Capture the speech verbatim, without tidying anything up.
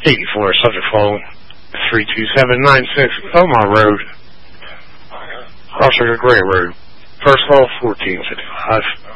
eighty-four, subject phone, three two seven nine six, Elmar Road, Cross River Gray Road, first call, fourteen fifty-five.